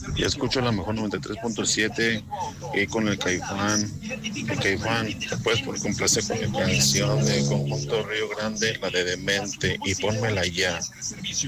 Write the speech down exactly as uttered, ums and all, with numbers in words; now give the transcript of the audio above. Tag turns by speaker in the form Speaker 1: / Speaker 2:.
Speaker 1: Ya escucho la mejor noventa y tres punto siete y con el Caifán. El Caifán, te puedes por complacer con mi canción de Conjunto Río Grande, la de Demente, y pónmela ya.